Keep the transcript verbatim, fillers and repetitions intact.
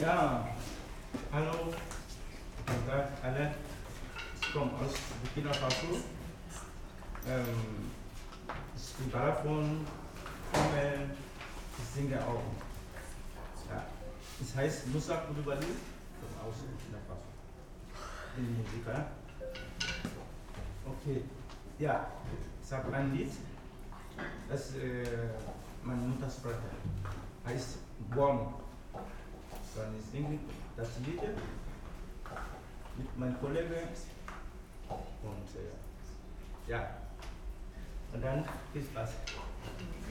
Ja, hallo, guten Tag alle. Ich komme aus Burkina Faso. Ähm, ich bin Balafon, komme, ich singe auch. Ja. Es heißt Moussa Koulibaly, komme aus Burkina Faso. Ich bin Musiker. Okay, ja, ich habe ein Lied, das äh, meine Muttersprache heißt Bon. Dann ich singe das Lied mit meinem Kollegen und äh, ja, und dann viel Spaß.